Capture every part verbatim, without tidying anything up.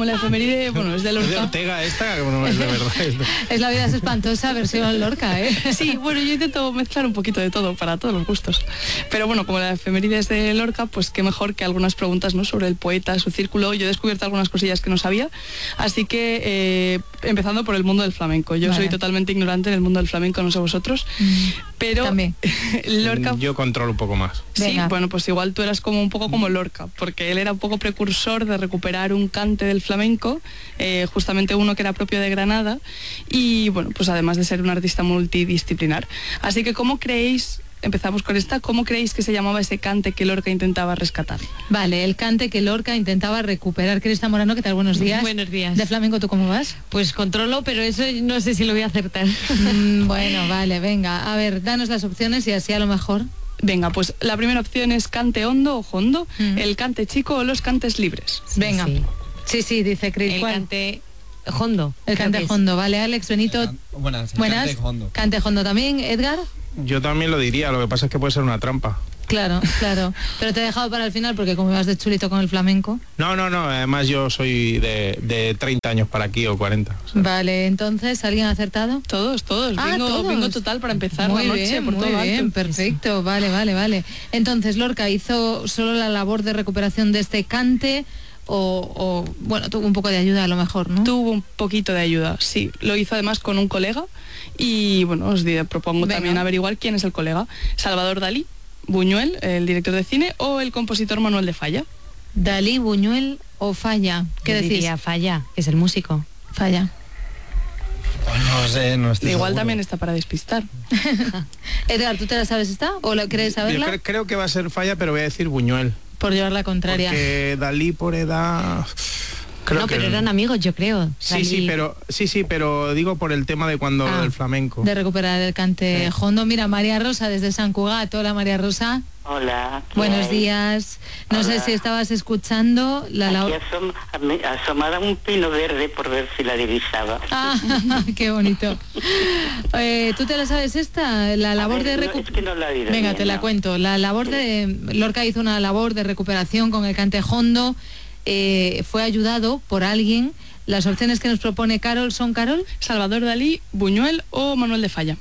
como la efeméride, bueno, es de Lorca. ¿Es de Ortega esta? No, es de verdad. Es, de... es La vida es espantosa, versión Lorca, ¿eh? Sí, bueno, yo intento mezclar un poquito de todo, para todos los gustos. Pero bueno, como la efeméride es de Lorca, pues qué mejor que algunas preguntas, ¿no?, sobre el poeta, su círculo. Yo he descubierto algunas cosillas que no sabía, así que eh, empezando por el mundo del flamenco. Yo vale. soy totalmente ignorante en el mundo del flamenco, no sé vosotros, mm, pero también. Lorca... Yo controlo un poco más. Sí, Venga. Bueno, pues igual tú eras como un poco como Lorca, porque él era un poco precursor de recuperar un cante del flamenco, eh, justamente uno que era propio de Granada, y bueno, pues además de ser un artista multidisciplinar. Así que, ¿cómo creéis, empezamos con esta, cómo creéis que se llamaba ese cante que Lorca intentaba rescatar? Vale, el cante que Lorca intentaba recuperar. Crista Morano, ¿qué tal? Buenos días. Buenos días. ¿De flamenco tú cómo vas? Pues controlo, pero eso no sé si lo voy a acertar. Mm, bueno, vale, venga. A ver, danos las opciones y así a lo mejor... Venga, pues la primera opción es cante hondo o jondo, mm. el cante chico o los cantes libres. Sí, venga. Sí, sí, sí dice Chris. El cante hondo. El cante hondo, vale. Alex, Benito. El can... Buenas, el Buenas. Cante hondo. Cante hondo también. Edgar. Yo también lo diría, lo que pasa es que puede ser una trampa. Claro, claro. Pero te he dejado para el final porque como vas de chulito con el flamenco. No, no, no. Además yo soy de, de treinta años para aquí o cuarenta. O sea. Vale, entonces, ¿alguien ha acertado? Todos, todos. Ah, bingo, todos. bingo total para empezar muy la noche. Bien, por muy todo bien, alto. Perfecto, vale, vale, vale. Entonces, Lorca hizo solo la labor de recuperación de este cante o, o, bueno, tuvo un poco de ayuda a lo mejor, ¿no? Tuvo un poquito de ayuda, sí. Lo hizo además con un colega y, bueno, os propongo Venga. también averiguar quién es el colega. Salvador Dalí, Buñuel, el director de cine, o el compositor Manuel de Falla. Dalí, Buñuel o Falla. ¿Qué Yo decís? Diría Falla, que es el músico. Falla. Pues no sé, no estoy Igual seguro. también está para despistar. Edgar, ¿tú te la sabes esta? ¿O la quieres saberla? Yo creo, creo que va a ser Falla, pero voy a decir Buñuel. Por llevar la contraria. Porque Dalí por edad... Creo no, pero que... eran amigos, yo creo. Sí, Dalí. sí, pero sí, sí, pero digo por el tema de cuando ah, del flamenco. De recuperar el cante sí. hondo. Mira, María Rosa desde San Cugat. Hola, María Rosa. Hola. Buenos hay? días. No Hola. sé si estabas escuchando la Aquí asom asomada un pino verde por ver si la divisaba. Ah, qué bonito. Eh, ¿Tú te la sabes esta? La labor ver, de no, es que no la Venga, bien, te la no. cuento. La labor sí. de Lorca hizo una labor de recuperación con el cante hondo. Eh, fue ayudado por alguien. Las opciones que nos propone Carol son, Carol, Salvador Dalí, Buñuel o Manuel de Falla.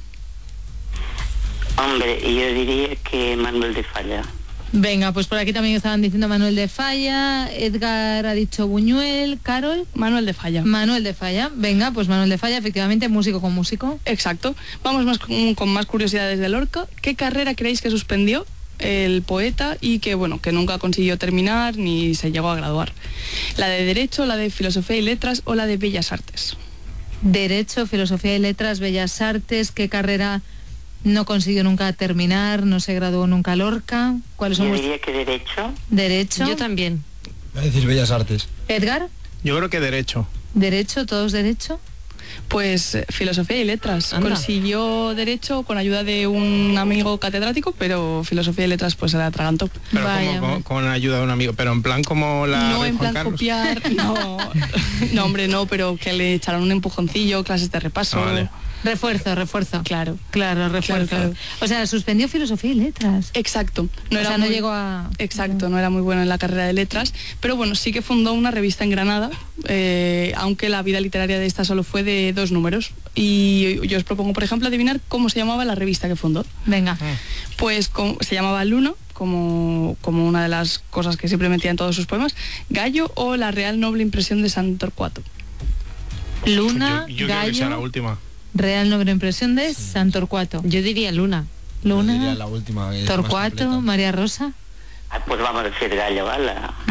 Hombre, yo diría que Manuel de Falla. Venga, pues por aquí también estaban diciendo Manuel de Falla. Edgar ha dicho Buñuel. Carol, Manuel de Falla. Manuel de Falla. Venga, pues Manuel de Falla, efectivamente, músico con músico. Exacto. Vamos más con, con más curiosidades de Lorca. ¿Qué carrera creéis que suspendió el poeta y que, bueno, que nunca consiguió terminar ni se llegó a graduar? ¿La de Derecho, la de Filosofía y Letras o la de Bellas Artes? Derecho, Filosofía y Letras, Bellas Artes. ¿Qué carrera no consiguió nunca terminar? ¿No se graduó nunca Lorca? ¿Cuáles son? Yo diría que Derecho. Derecho. Yo también. Voy a decir Bellas Artes. Edgar. Yo creo que Derecho. Derecho, todos Derecho. Pues eh, Filosofía y Letras. Anda. Consiguió Derecho con ayuda de un amigo catedrático, pero Filosofía y Letras pues se la atragantó. Pero Vaya, como, con, con ayuda de un amigo, pero en plan como la No de en Juan plan Carlos. copiar, no, no hombre, no, pero que le echaron un empujoncillo, clases de repaso. Ah, vale. Refuerzo, refuerzo. Claro. Claro, refuerzo. Claro, claro. O sea, suspendió Filosofía y Letras. Exacto. No o era sea, no muy- llegó a... Exacto, no era muy bueno en la carrera de letras, pero bueno, sí que fundó una revista en Granada, eh, aunque la vida literaria de esta solo fue de dos números. Y yo os propongo, por ejemplo, adivinar cómo se llamaba la revista que fundó. Venga. Pues como- se llamaba Luna, como, como una de las cosas que siempre metía en todos sus poemas, Gallo o La Real Noble Impresión de San Torcuato. Luna, yo yo creo que sea la Gallo, última. Real Noble Impresión de San Torcuato. Yo diría Luna. Yo diría Luna, la última, que es más Torcuato, completa. María Rosa. Ah, pues vamos a decir Gallo, ¿vale?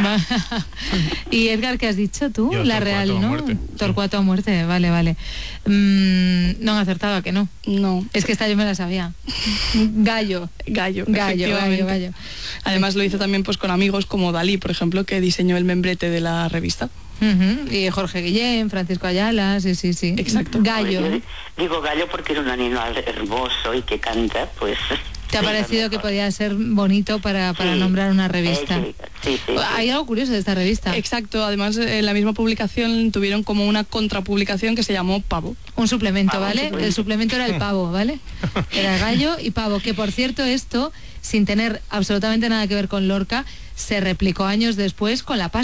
Y Edgar, ¿qué has dicho tú? Yo, la Torcuato Real, a ¿no? muerte, Torcuato a muerte, vale, vale. Mm, no han acertado, ¿a que no? No, Es que esta yo me la sabía. Gallo. Gallo, Gallo, efectivamente. gallo, gallo. Además lo hizo también pues con amigos como Dalí, por ejemplo, que diseñó el membrete de la revista. Ujú. Y Jorge Guillén, Francisco Ayala, sí, sí, sí. Exacto. Gallo. Yo di- digo Gallo porque era un animal hermoso y que canta, pues... ¿Te ha sí, parecido lo que mejor. podía ser bonito para, para Sí. nombrar una revista? Eh, sí, sí, sí, Hay algo curioso de esta revista. Exacto, además en la misma publicación tuvieron como una contrapublicación que se llamó Pavo. Un suplemento, Pavo, ¿vale? suplemento. El suplemento era el pavo, ¿vale? Era Gallo y Pavo, que por cierto esto, sin tener absolutamente nada que ver con Lorca, se replicó años después con la pasta.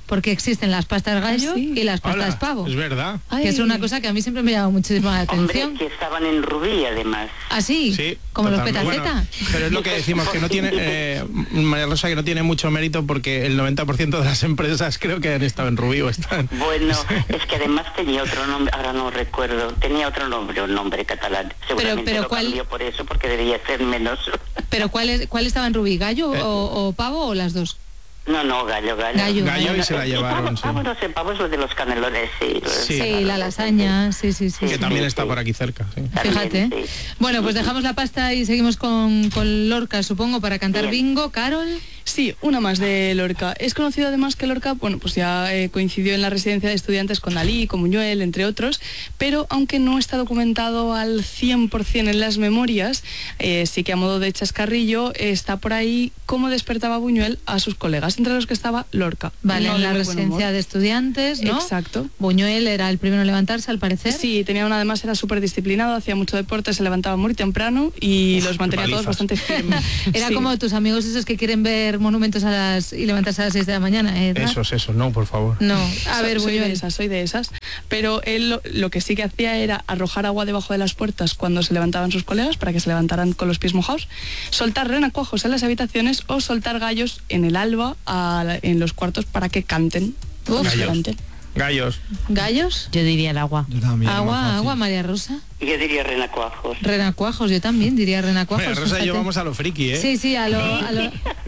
porque existen las pastas gallo ¿Ah, sí? y las pastas Hola, pavo. es verdad. Que es una cosa que a mí siempre me llama muchísimo la atención. Hombre, que estaban en Rubí, además. ¿Ah, sí? Sí, Como totalmente. los petaceta. Bueno, pero es lo que decimos, que no tiene, eh, María Rosa, que no tiene mucho mérito porque el noventa por ciento de las empresas creo que han estado en Rubí o están. Bueno, es que además tenía otro nombre, ahora no recuerdo, tenía otro nombre, un nombre catalán. Seguramente pero lo ¿cuál? cambió por eso, porque debía ser menos. ¿Pero cuál, es, cuál estaba en Rubí? ¿Gallo Eh. o, o pavo o las dos? No, no, gallo, gallo. Gallo. Gallo y se la Y llevaron, pavo, pavo, sí. no sé, pavo es lo de los canelones, sí. Sí. Sí, la lasaña, sí, sí, sí. Que sí. también sí, está sí. por aquí cerca, sí. También, Fíjate. sí. Bueno, pues dejamos la pasta y seguimos con, con Lorca, supongo, para cantar Bien. bingo. Carol. Sí, una más de Lorca. Es conocido además que Lorca, bueno, pues ya eh, coincidió en la residencia de estudiantes con Dalí, con Buñuel, entre otros, pero aunque no está documentado al cien por ciento en las memorias, eh, sí que a modo de chascarrillo eh, está por ahí cómo despertaba Buñuel a sus colegas, entre los que estaba Lorca. Vale, No en de la muy buen residencia humor. de estudiantes, ¿no? Exacto. Buñuel era el primero en levantarse, al parecer. Sí, tenía una, además era súper disciplinado, hacía mucho deporte, se levantaba muy temprano y los mantenía qué todos palizas. bastante firmes. Era Sí. como tus amigos esos que quieren ver monumentos a las y levantarse a las seis de la mañana, ¿eh? ¿verdad? Esos, esos, no, por favor. No, a So- ver, soy de Buñuel. esas, soy de esas. Pero él lo, lo que sí que hacía era arrojar agua debajo de las puertas cuando se levantaban sus colegas para que se levantaran con los pies mojados, soltar renacuajos en las habitaciones o soltar gallos en el alba a la- en los cuartos para que canten. Uf. Que Gallos. canten. Gallos. ¿Gallos? Yo diría el agua. Yo también, más Agua, fácil. agua, María Rosa. Yo diría renacuajos. Renacuajos, yo también diría renacuajos. María Rosa y yo fíjate. vamos a lo friki, ¿eh? Sí, sí, a lo, a lo,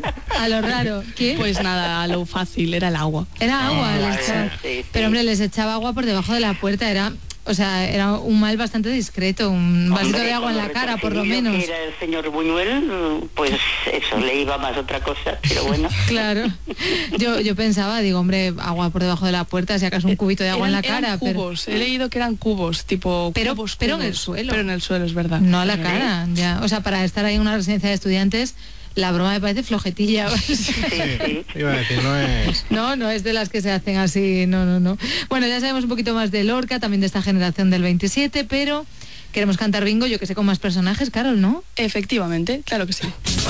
a lo raro. ¿Qué? Pues nada, a lo fácil, era el agua. Era agua, Ah, les echaba- sí, sí. pero hombre, les echaba agua por debajo de la puerta, era, o sea, era un mal bastante discreto, un vasito Hombre, de agua en con la cara, por lo retorcidillo menos. que era el señor Buñuel, pues eso, le iba más otra cosa, pero bueno. Claro. Yo, yo pensaba, digo, hombre, agua por debajo de la puerta, si acaso un cubito de agua en la Eran- cara, eran pero cubos, he leído que eran cubos, tipo Pero- cubos, pero en el cubos. suelo. Pero en el suelo, es verdad. no a la cara, ya. O sea, para estar ahí en una residencia de estudiantes, la broma me parece flojetilla. Sí, sí. Iba a decir, no es... No, no es de las que se hacen así, no, no, no. Bueno, ya sabemos un poquito más de Lorca, también de esta generación del veintisiete, pero queremos cantar bingo, yo que sé, con más personajes, Carol, ¿no? Efectivamente, claro que sí.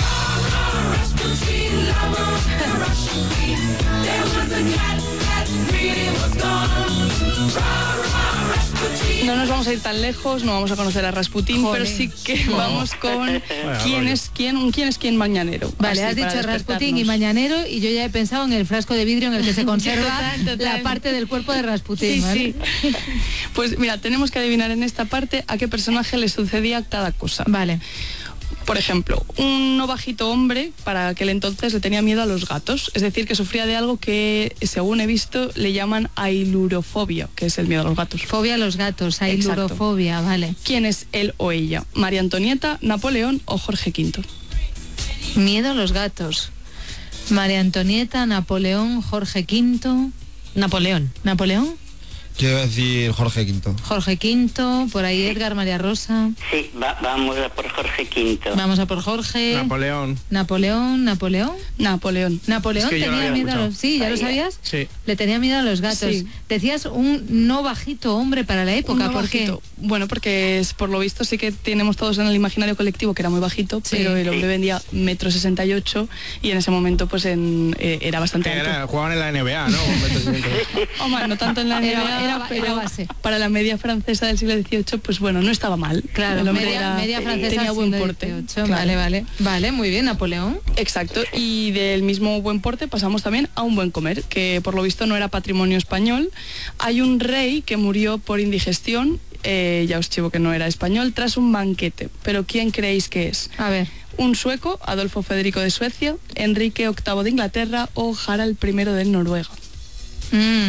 No nos vamos a ir tan lejos, no vamos a conocer a Rasputín, Joder. pero sí que vamos con quién rollo. es quién, un quién es quién mañanero. Vale, Así, has para dicho Rasputín y despertarnos. Mañanero y yo ya he pensado en el frasco de vidrio en el que se conserva Total, total. la parte del cuerpo de Rasputín, Sí, ¿vale? sí. Pues mira, tenemos que adivinar en esta parte a qué personaje le sucedía cada cosa. Vale. Por ejemplo, un no bajito hombre para aquel entonces le tenía miedo a los gatos, es decir, que sufría de algo que, según he visto, le llaman ailurofobia, que es el miedo a los gatos. Fobia a los gatos, hay Exacto. lurofobia, vale. ¿Quién es él o ella? ¿María Antonieta, Napoleón o Jorge quinto? Miedo a los gatos. María Antonieta, Napoleón, Jorge quinto. Napoleón. ¿Napoleón? Quiero decir Jorge quinto. Jorge quinto, por ahí Edgar, María Rosa. Sí, va- vamos a por Jorge quinto. Vamos a por Jorge. Napoleón. Napoleón, Napoleón. Napoleón. Napoleón Es que yo lo tenía había miedo a escuchado. los... Sí, ¿ya lo Sabía. sabías? Sí. Le tenía miedo a los gatos. Sí. Decías un no bajito hombre para la época, Un no ¿por qué? bajito. Bueno, porque es, por lo visto sí que tenemos todos en el imaginario colectivo que era muy bajito, Sí. pero el hombre Sí. vendía metro sesenta y ocho y en ese momento pues en, eh, era bastante Que alto. era, jugaban en la N B A, ¿no? Un metro sesenta. Hombre, no tanto en la N B A, Era- era- pero era base. para la media francesa del siglo dieciocho, pues bueno, no estaba mal. Claro, El hombre media, era- media francesa tenía buen siglo porte. dieciocho. Claro. Vale, vale. Vale, muy bien, Napoleón. Exacto, y del mismo buen porte pasamos también a un buen comer, que por lo visto no era patrimonio español. Hay un rey que murió por indigestión, eh, ya os chivo que no era español, tras un banquete. Pero ¿quién creéis que es? A ver. Un sueco, Adolfo Federico de Suecia, Enrique octavo de Inglaterra o Harald primero de Noruega. Mm.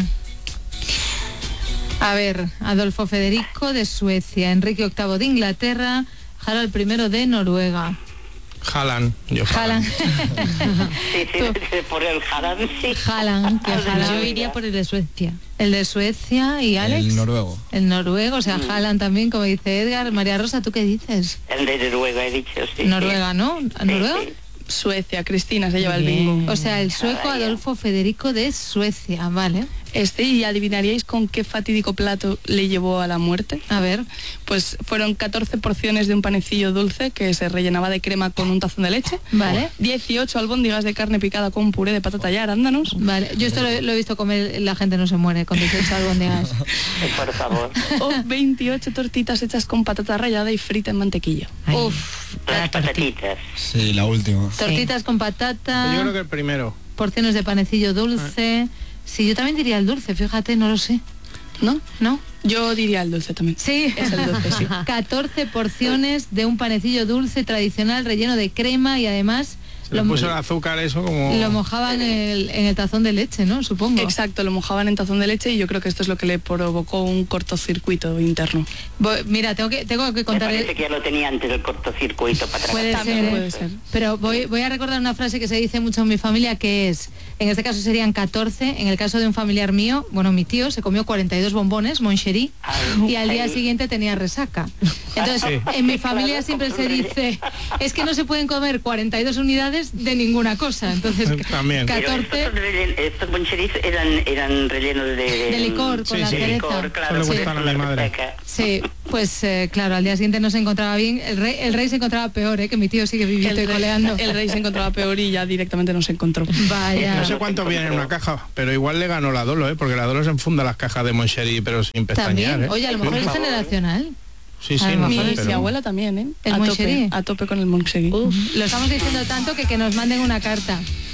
A ver, Adolfo Federico de Suecia, Enrique octavo de Inglaterra, Harald primero de Noruega. Jalan. Yo Haaland. Sí, sí, por el Harán, sí. Haaland, que Haaland. Yo iría por el de Suecia. El de Suecia y Alex. El noruego. El noruego, o sea, Haaland también, como dice Edgar. María Rosa, ¿tú qué dices? El de Noruega he dicho, sí. Noruega, ¿no? ¿Noruega? Sí, sí. Suecia, Cristina se lleva el Bien. bingo. O sea, el sueco Vaya. Adolfo Federico de Suecia, vale. Este, y adivinaríais con qué fatídico plato le llevó a la muerte. A ver. Pues fueron catorce porciones de un panecillo dulce que se rellenaba de crema con un tazón de leche. Vale. dieciocho albóndigas de carne picada con puré de patata y arándanos. Vale, yo esto lo, lo he visto comer, la gente no se muere con dieciocho albóndigas. Por favor. O veintiocho tortitas hechas con patata rallada y frita en mantequilla. Ay, Uf. Las patatitas. Sí, la última. Tortitas con patata, Yo creo que el primero. porciones de panecillo dulce. Sí, yo también diría el dulce, fíjate, no lo sé. ¿No? ¿No? Yo diría el dulce también. Sí, Es el dulce, sí. catorce porciones de un panecillo dulce tradicional relleno de crema y además Se le lo, puso el azúcar eso como... lo mojaban en el, en el tazón de leche, ¿no? Supongo. Exacto, lo mojaban en tazón de leche y yo creo que esto es lo que le provocó un cortocircuito interno. Voy- mira, tengo que, tengo que Me contar... parece que ya lo tenía antes del cortocircuito para atrás. Puede También ser, puede ¿eh? ser. Pero voy, voy a recordar una frase que se dice mucho en mi familia, que es, en este caso serían catorce, en el caso de un familiar mío, bueno, mi tío se comió cuarenta y dos bombones, Moncherí, y al día Ay. siguiente tenía resaca. Entonces, Sí. en mi familia Claro, siempre se como un dice, es que no se pueden comer cuarenta y dos unidades de ninguna cosa. Entonces, También. Pero catorce estos, rellen- estos moncheris eran, eran rellenos de... de licor con Sí, la sí. cereza. licor, claro. Eso le sí, gustan a con mi la madre. resaca. Sí, pues eh, claro, al día siguiente no se encontraba bien. El rey, el rey se encontraba peor, ¿eh? Que mi tío sigue viviendo y El rey, coleando. el rey se encontraba peor y ya directamente no se encontró. Vaya. No sé cuánto viene en una caja, pero igual le ganó la Dolo, ¿eh? Porque la Dolo se enfunda las cajas de Moncherí, pero sin pestañear, También, ¿eh? oye, a lo mejor es generacional. Sí, sí, a lo no Mi, mejor sé, es- mi pero- abuela también, ¿eh? ¿El a Moncherí? tope, a tope con el Moncherí. Lo estamos diciendo tanto que que nos manden una carta.